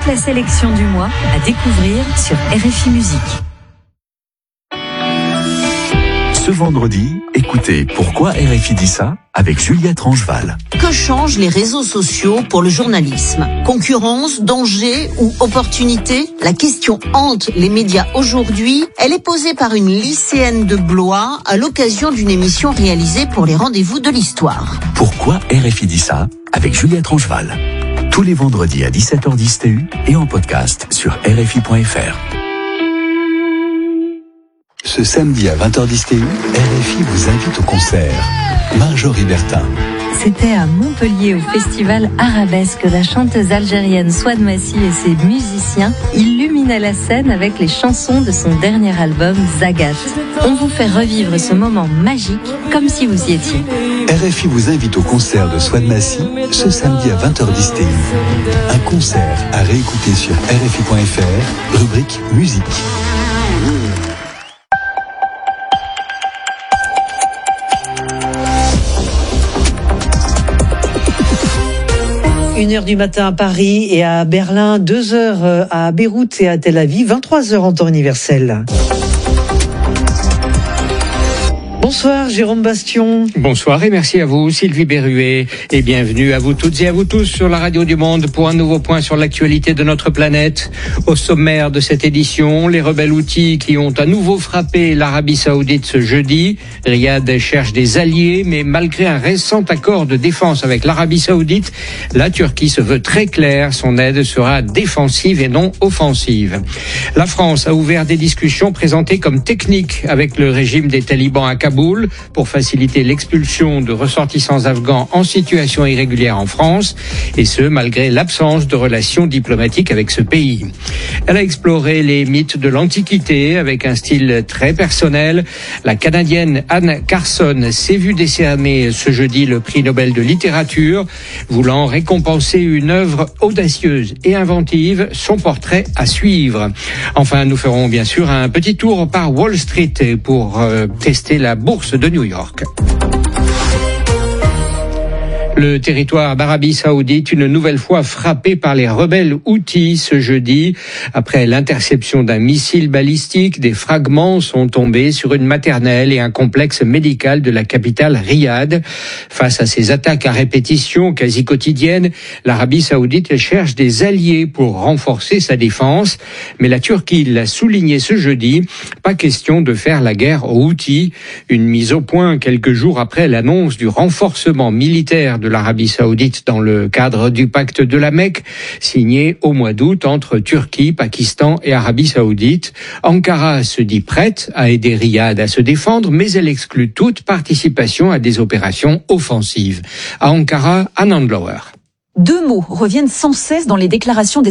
toute la sélection du mois à découvrir sur RFI Musique. Ce vendredi, écoutez Pourquoi RFI dit ça avec Juliette Rangeval. Que changent les réseaux sociaux pour le journalisme ? Concurrence, danger ou opportunité ? La question hante les médias aujourd'hui. Elle est posée par une lycéenne de Blois à l'occasion d'une émission réalisée pour les rendez-vous de l'histoire. Pourquoi RFI dit ça avec Juliette Rangeval. Tous les vendredis à 17h10 TU et en podcast sur RFI.fr. Ce samedi à 20h10 TU, RFI vous invite au concert. Marjorie Bertin. C'était à Montpellier au festival Arabesque. La chanteuse algérienne Souad Massi et ses musiciens illuminaient la scène avec les chansons de son dernier album Zagat. On vous fait revivre ce moment magique comme si vous y étiez. RFI vous invite au concert de Souad Massi ce samedi à 20h10 TU. Un concert à réécouter sur RFI.fr, rubrique musique. 1h du matin à Paris et à Berlin, 2h à Beyrouth et à Tel Aviv, 23h en temps universel. Bonsoir Jérôme Bastion. Bonsoir et merci à vous Sylvie Berruet et bienvenue à vous toutes et à vous tous sur la Radio du Monde pour un nouveau point sur l'actualité de notre planète. Au sommaire de cette édition, les rebelles houthis qui ont à nouveau frappé l'Arabie Saoudite ce jeudi. Riyad cherche des alliés, mais malgré un récent accord de défense avec l'Arabie Saoudite, la Turquie se veut très claire, son aide sera défensive et non offensive. La France a ouvert des discussions présentées comme techniques avec le régime des talibans à Kaboul pour faciliter l'expulsion de ressortissants afghans en situation irrégulière en France, et ce malgré l'absence de relations diplomatiques avec ce pays. Elle a exploré les mythes de l'Antiquité avec un style très personnel. La Canadienne Anne Carson s'est vue décerner ce jeudi le prix Nobel de littérature, voulant récompenser une œuvre audacieuse et inventive, son portrait à suivre. Enfin, nous ferons bien sûr un petit tour par Wall Street pour tester la bourse de New York. Le territoire d'Arabie Saoudite, une nouvelle fois frappé par les rebelles houthis ce jeudi. Après l'interception d'un missile balistique, des fragments sont tombés sur une maternelle et un complexe médical de la capitale Riyad. Face à ces attaques à répétition quasi quotidiennes, l'Arabie Saoudite cherche des alliés pour renforcer sa défense. Mais la Turquie l'a souligné ce jeudi, pas question de faire la guerre aux Houthis. Une mise au point quelques jours après l'annonce du renforcement militaire de l'Arabie Saoudite dans le cadre du pacte de la Mecque, signé au mois d'août entre Turquie, Pakistan et Arabie Saoudite. Ankara se dit prête à aider Riyad à se défendre, mais elle exclut toute participation à des opérations offensives. À Ankara, Anand Lower. Deux mots reviennent sans cesse dans les déclarations des